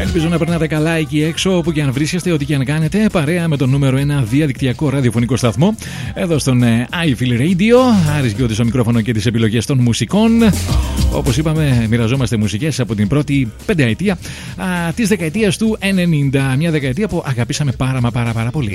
Ελπίζω να περνάτε καλά εκεί έξω, όπου και αν βρίσκεστε, ό,τι και αν κάνετε. Παρέα με τον νούμερο 1 διαδικτυακό ραδιοφωνικό σταθμό, εδώ στον iFeel Radio. Άρης Γκιώτης στο μικρόφωνο και τις επιλογές των μουσικών. Όπως είπαμε, μοιραζόμαστε μουσικές από την πρώτη πενταετία της δεκαετίας του 90. Μια δεκαετία που αγαπήσαμε πάρα πολύ.